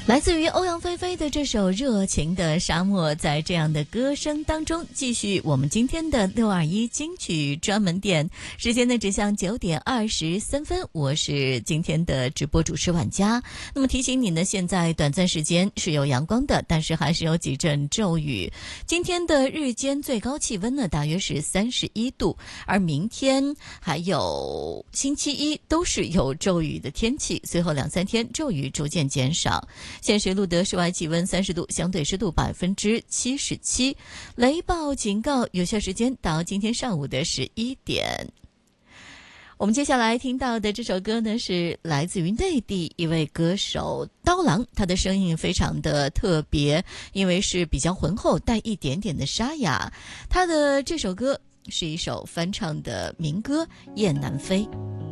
来自于欧阳菲菲的这首《热情的沙漠》，在这样的歌声当中，继续我们今天的621金曲专门店。时间呢指向9点23分，我是今天的直播主持晚佳。那么提醒你呢，现在短暂时间是有阳光的，但是还是有几阵骤雨。今天的日间最高气温呢大约是31度，而明天还有星期一都是有骤雨的天气，随后2-3天骤雨逐渐减少。现时录得室外气温30度，相对湿度77%，雷暴警告有效时间到今天上午的11点。我们接下来听到的这首歌呢，是来自于内地一位歌手刀郎，他的声音非常的特别，因为是比较浑厚，带一点点的沙哑。他的这首歌是一首翻唱的民歌《雁南飞》。